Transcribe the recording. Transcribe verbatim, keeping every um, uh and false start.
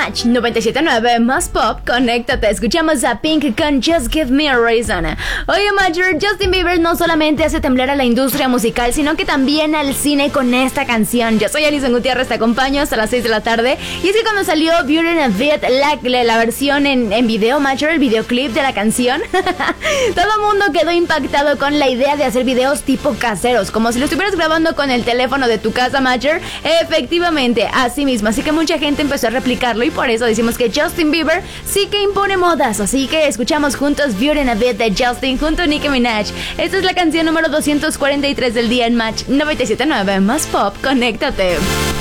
Match noventa y siete punto nueve más pop, conéctate. Escuchamos a Pink con Just Give Me a Reason. Oye, Major, Justin Bieber no solamente hace temblar a la industria musical, sino que también al cine con esta canción. Yo soy Alison Gutiérrez, te acompaño hasta las seis de la tarde. Y es que cuando salió Beauty and a Beat, la, la, la versión en, en video, Major, el videoclip de la canción, todo el mundo quedó impactado con la idea de hacer videos tipo caseros, como si lo estuvieras grabando con el teléfono de tu casa, Major. Efectivamente, así mismo. Así que mucha gente empezó a replicarlo y por eso decimos que Justin Bieber sí que impone modas. Así que escuchamos juntos Beauty and a Beat de Justin junto a Nicki Minaj. Esta es la canción número doscientos cuarenta y tres del día en Match noventa y siete punto nueve más pop, conéctate.